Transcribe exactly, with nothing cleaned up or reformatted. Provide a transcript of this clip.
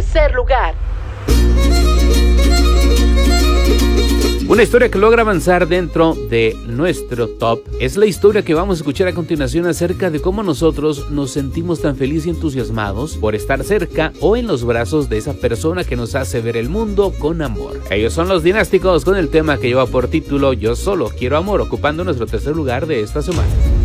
tercer lugar. Una historia que logra avanzar dentro de nuestro top es la historia que vamos a escuchar a continuación acerca de cómo nosotros nos sentimos tan felices y entusiasmados por estar cerca o en los brazos de esa persona que nos hace ver el mundo con amor. Ellos son Los Dinásticos con el tema que lleva por título Yo Solo Quiero Amor, ocupando nuestro tercer lugar de esta semana.